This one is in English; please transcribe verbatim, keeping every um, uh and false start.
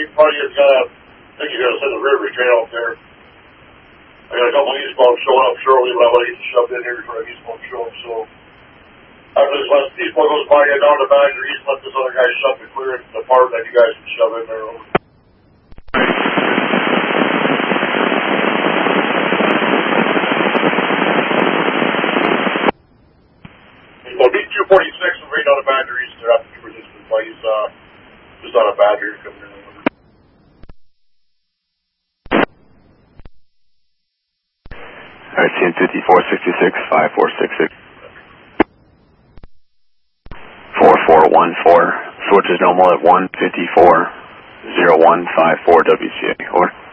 he probably has got a, I think he's got a set of river trail up there. I got a couple of east bombs showing up shortly, but I'm going to get shoved in here before I east bomb show up, so. After this last east bomb goes by, get down to Badger East, let this other guy shove to clear the part that you guys can shove in there. Well, B two forty-six is right down to Badger East there after two resistance, but he's uh, just out of Badger coming in. Alright, C N fifty-four sixty-six, five four six six. four four one four, switches normal at one fifty-four, zero one five four W C A, over.